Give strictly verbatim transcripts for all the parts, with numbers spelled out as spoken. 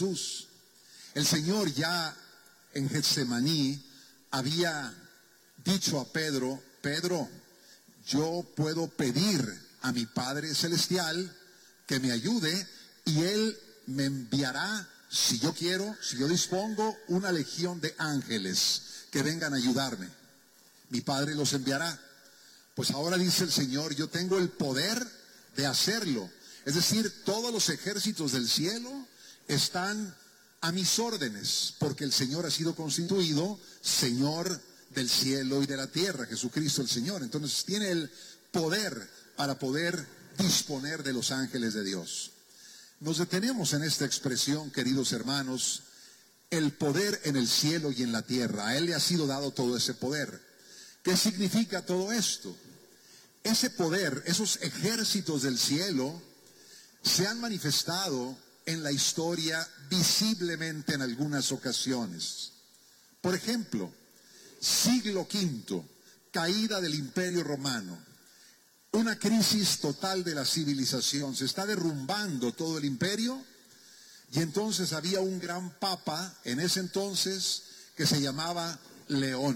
Jesús. El Señor ya en Getsemaní había dicho a Pedro: Pedro, yo puedo pedir a mi Padre Celestial que me ayude y Él me enviará, si yo quiero, si yo dispongo, una legión de ángeles que vengan a ayudarme. Mi Padre los enviará. Pues ahora dice el Señor: yo tengo el poder de hacerlo. Es decir, todos los ejércitos del cielo están a mis órdenes, porque el Señor ha sido constituido Señor del cielo y de la tierra, Jesucristo el Señor. Entonces tiene el poder para poder disponer de los ángeles de Dios. Nos detenemos en esta expresión, queridos hermanos: el poder en el cielo y en la tierra. A Él le ha sido dado todo ese poder. ¿Qué significa todo esto? Ese poder, esos ejércitos del cielo, se han manifestado en la historia visiblemente en algunas ocasiones. Por ejemplo, siglo quinto, caída del Imperio Romano, una crisis total de la civilización, se está derrumbando todo el imperio, y entonces había un gran papa en ese entonces que se llamaba León,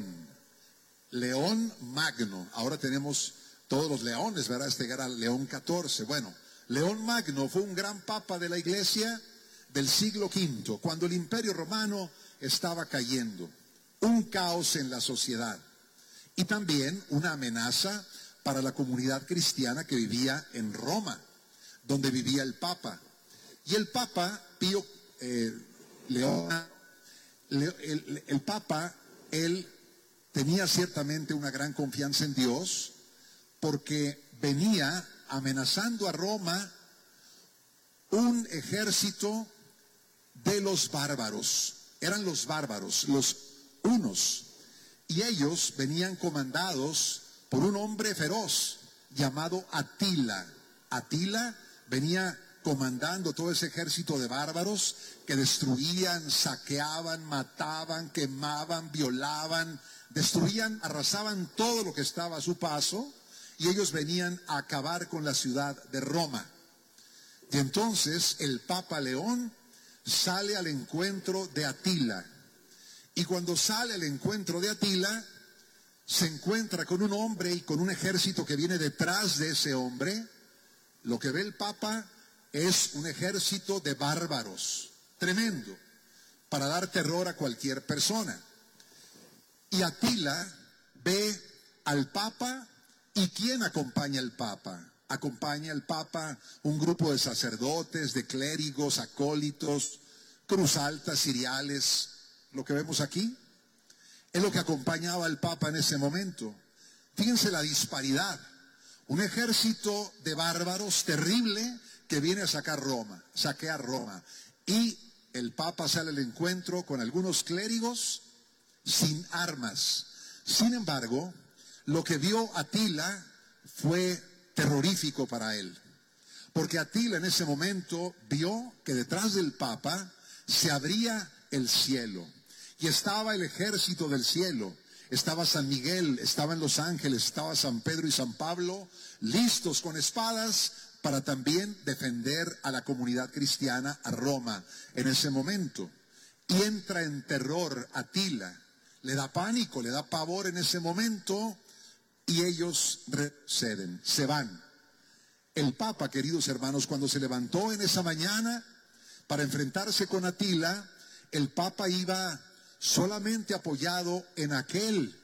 León Magno. Ahora tenemos todos los leones, ¿verdad? Este era León catorce. Bueno, León Magno fue un gran papa de la iglesia del siglo quinto, cuando el Imperio Romano estaba cayendo. Un caos en la sociedad y también una amenaza para la comunidad cristiana que vivía en Roma, donde vivía el Papa. Y el Papa Pío eh, León, Le, el, el Papa, él tenía ciertamente una gran confianza en Dios, porque venía amenazando a Roma un ejército de los bárbaros. Eran los bárbaros, los hunos, y ellos venían comandados por un hombre feroz llamado Atila. Atila venía comandando todo ese ejército de bárbaros que destruían, saqueaban, mataban, quemaban, violaban, destruían, arrasaban todo lo que estaba a su paso, y ellos venían a acabar con la ciudad de Roma. Y entonces el Papa León sale al encuentro de Atila, y cuando sale al encuentro de Atila, se encuentra con un hombre y con un ejército que viene detrás de ese hombre. Lo que ve el Papa es un ejército de bárbaros, tremendo, para dar terror a cualquier persona. Y Atila ve al Papa, ¿y quién acompaña al Papa? Acompaña al Papa un grupo de sacerdotes, de clérigos, acólitos, cruz altas, ciriales. Lo que vemos aquí es lo que acompañaba al Papa en ese momento. Fíjense la disparidad. Un ejército de bárbaros terrible que viene a sacar Roma, saquear Roma. Y el Papa sale al encuentro con algunos clérigos sin armas. Sin embargo, lo que vio Atila fue terrorífico para él. Porque Atila en ese momento vio que detrás del Papa se abría el cielo. Y estaba el ejército del cielo. Estaba San Miguel, estaban los ángeles, estaba San Pedro y San Pablo, listos con espadas para también defender a la comunidad cristiana, a Roma, en ese momento. Y entra en terror Atila, le da pánico, le da pavor en ese momento, y ellos retroceden, se van. El Papa, queridos hermanos, cuando se levantó en esa mañana para enfrentarse con Atila, el Papa iba solamente apoyado en aquel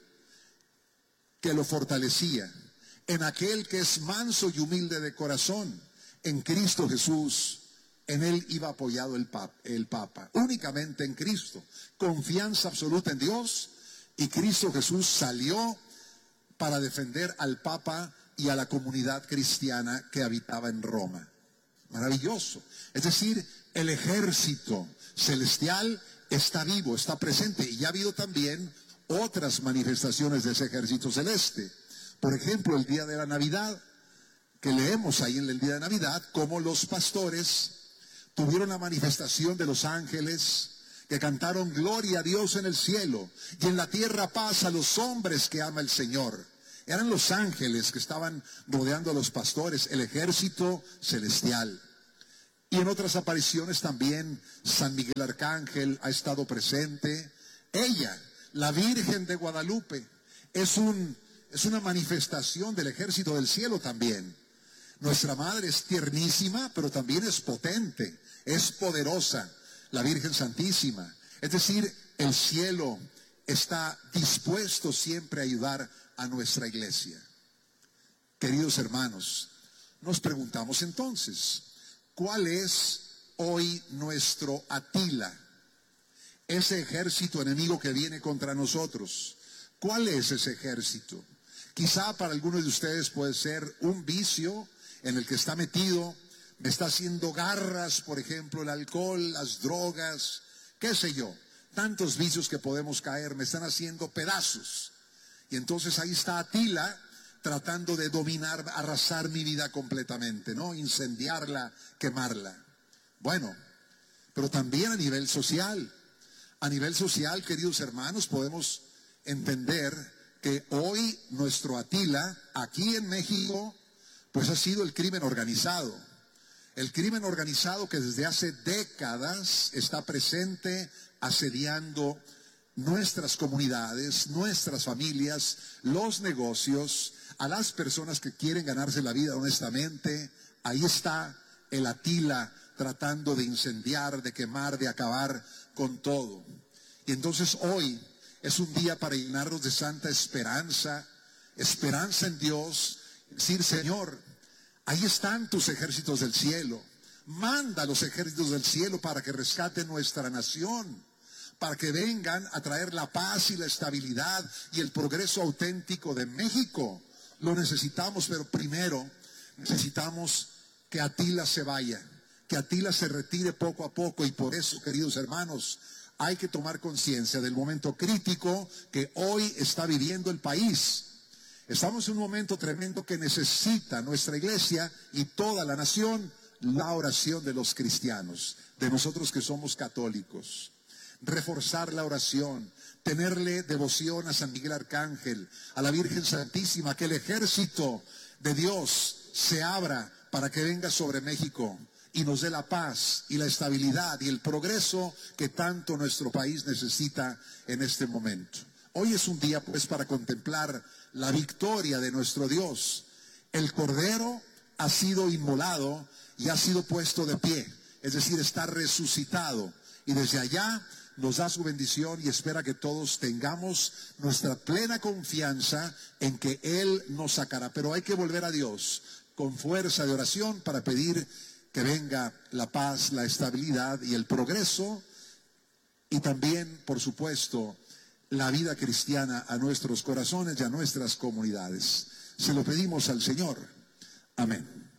que lo fortalecía, en aquel que es manso y humilde de corazón, en Cristo Jesús. En él iba apoyado el Papa, el Papa, únicamente en Cristo, confianza absoluta en Dios, y Cristo Jesús salió para defender al Papa y a la comunidad cristiana que habitaba en Roma. Maravilloso. Es decir, el ejército celestial está vivo, está presente, y ya ha habido también otras manifestaciones de ese ejército celeste. Por ejemplo, el día de la Navidad, que leemos ahí en el día de Navidad, cómo los pastores tuvieron la manifestación de los ángeles que cantaron gloria a Dios en el cielo y en la tierra paz a los hombres que ama el Señor. Eran los ángeles que estaban rodeando a los pastores, el ejército celestial. Y en otras apariciones también San Miguel Arcángel ha estado presente. Ella, la Virgen de Guadalupe, es, un, es una manifestación del ejército del cielo también. Nuestra Madre es tiernísima, pero también es potente, es poderosa, la Virgen Santísima. Es decir, el cielo está dispuesto siempre a ayudar a nuestra iglesia. Queridos hermanos, nos preguntamos entonces, ¿cuál es hoy nuestro Atila? Ese ejército enemigo que viene contra nosotros. ¿Cuál es ese ejército? Quizá para algunos de ustedes puede ser un vicio en el que está metido, me está haciendo garras, por ejemplo, el alcohol, las drogas, qué sé yo, tantos vicios que podemos caer, me están haciendo pedazos. Y entonces ahí está Atila tratando de dominar, arrasar mi vida completamente, ¿no? Incendiarla, quemarla. Bueno, pero también a nivel social. A nivel social, queridos hermanos, podemos entender que hoy nuestro Atila, aquí en México, pues ha sido el crimen organizado. El crimen organizado que desde hace décadas está presente asediando nuestras comunidades, nuestras familias, los negocios, a las personas que quieren ganarse la vida honestamente. Ahí está el Atila tratando de incendiar, de quemar, de acabar con todo. Y entonces hoy es un día para llenarnos de santa esperanza, esperanza en Dios, decir, Señor, ahí están tus ejércitos del cielo, manda los ejércitos del cielo para que rescaten nuestra nación, para que vengan a traer la paz y la estabilidad y el progreso auténtico de México. Lo necesitamos, pero primero necesitamos que Atila se vaya, que Atila se retire poco a poco. Y por eso, queridos hermanos, hay que tomar conciencia del momento crítico que hoy está viviendo el país. Estamos en un momento tremendo que necesita nuestra iglesia y toda la nación la oración de los cristianos, de nosotros que somos católicos. Reforzar la oración, tenerle devoción a San Miguel Arcángel, a la Virgen Santísima, que el ejército de Dios se abra para que venga sobre México y nos dé la paz y la estabilidad y el progreso que tanto nuestro país necesita en este momento. Hoy es un día pues para contemplar la victoria de nuestro Dios. El Cordero ha sido inmolado y ha sido puesto de pie, es decir, está resucitado, y desde allá nos da su bendición y espera que todos tengamos nuestra plena confianza en que Él nos sacará. Pero hay que volver a Dios con fuerza de oración para pedir que venga la paz, la estabilidad y el progreso, y también, por supuesto, la vida cristiana a nuestros corazones y a nuestras comunidades. Se lo pedimos al Señor. Amén.